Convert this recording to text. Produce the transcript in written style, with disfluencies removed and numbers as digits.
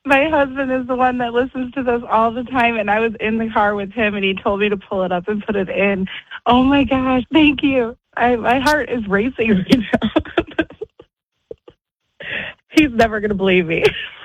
My husband is the one that listens to this all the time, and I was in the car with him, and he told me to pull it up and put it in. Oh, my gosh. Thank you. My heart is racing right now. He's never going to believe me.